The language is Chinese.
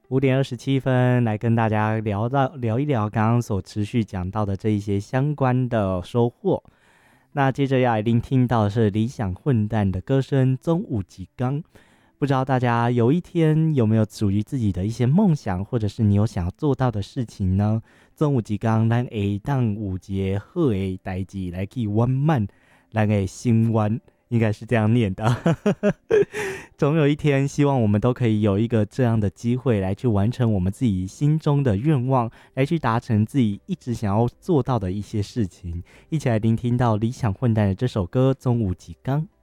5点27分，来跟大家聊一聊刚刚所持续讲到的这一些相关的收获。那接着要来聆听到的是理想混蛋的歌声中午吉刚。不知道大家有一天有没有属于自己的一些梦想，或者是你有想要做到的事情呢？中午吉刚，咱会当有一个好的代志来去圆满咱的心愿，应该是这样念的。总有一天，希望我们都可以有一个这样的机会来去完成我们自己心中的愿望，来去达成自己一直想要做到的一些事情。一起来聆听到理想混蛋的这首歌《中午吉刚》。